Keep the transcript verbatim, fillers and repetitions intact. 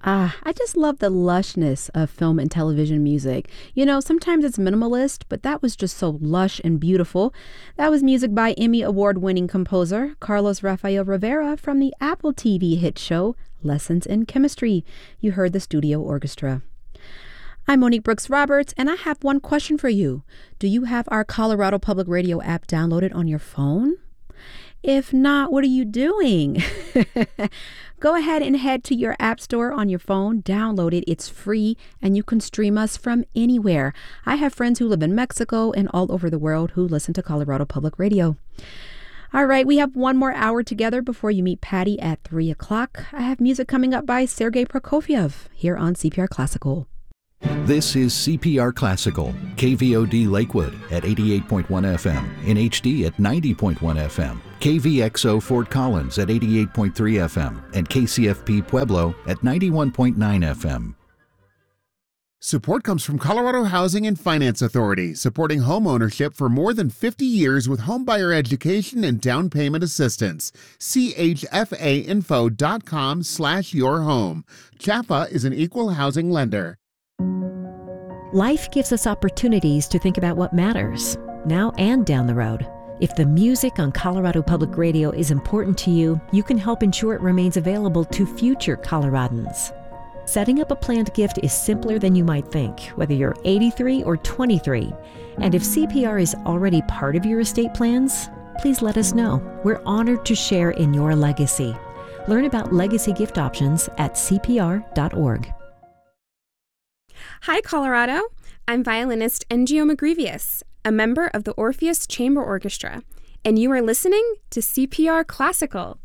Ah, I just love the lushness of film and television music. You know, sometimes it's minimalist, but that was just so lush and beautiful. That was music by Emmy Award-winning composer Carlos Rafael Rivera from the Apple T V hit show Lessons in Chemistry. You heard the studio orchestra. I'm Monique Brooks Roberts, and I have one question for you. Do you have our Colorado Public Radio app downloaded on your phone? If not, what are you doing? Go ahead and head to your app store on your phone, download it, it's free, and you can stream us from anywhere. I have friends who live in Mexico and all over the world who listen to Colorado Public Radio. All right, we have one more hour together before you meet Patty at three o'clock. I have music coming up by Sergei Prokofiev here on C P R Classical. This is C P R Classical, K V O D Lakewood at eighty-eight point one F M, in H D at ninety point one F M, K V X O Fort Collins at eighty-eight point three F M, and K C F P Pueblo at ninety-one point nine F M. Support comes from Colorado Housing and Finance Authority, supporting home ownership for more than fifty years with homebuyer education and down payment assistance. C H F A info dot com slash your home. C H F A is an equal housing lender. Life gives us opportunities to think about what matters, now and down the road. If the music on Colorado Public Radio is important to you, you can help ensure it remains available to future Coloradans. Setting up a planned gift is simpler than you might think, whether you're eighty-three or twenty-three. And if C P R is already part of your estate plans, please let us know. We're honored to share in your legacy. Learn about legacy gift options at C P R dot org. Hi, Colorado. I'm violinist Ngio Magrivius, a member of the Orpheus Chamber Orchestra, and you are listening to C P R Classical.